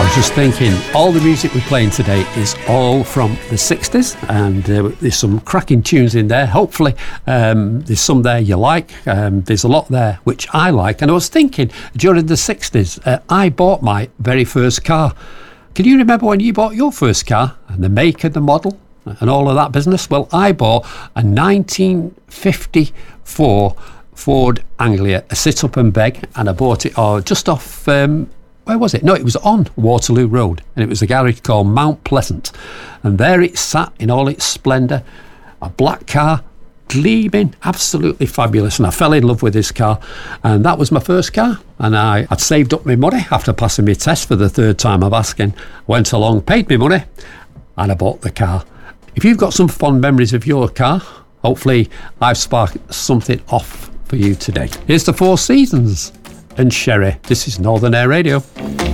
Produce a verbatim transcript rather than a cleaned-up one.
was just thinking, all the music we're playing today is all from the sixties, and uh, there's some cracking tunes in there. Hopefully um, there's some there you like. Um, there's a lot there which I like. And I was thinking, during the sixties, uh, I bought my very first car. Can you remember when you bought your first car, and the make and the model and all of that business? Well, I bought a nineteen fifty-four Ford Anglia, a sit-up and beg, and I bought it oh, just off... Um, Where was it? No, it was on Waterloo Road, and it was a garage called Mount Pleasant. And there it sat in all its splendour, a black car, gleaming, absolutely fabulous. And I fell in love with this car, and that was my first car. And I had saved up my money after passing my test for the third time of asking. Went along, paid my money, and I bought the car. If you've got some fond memories of your car, hopefully I've sparked something off for you today. Here's the Four Seasons and Sherry. This is Northern Air Radio.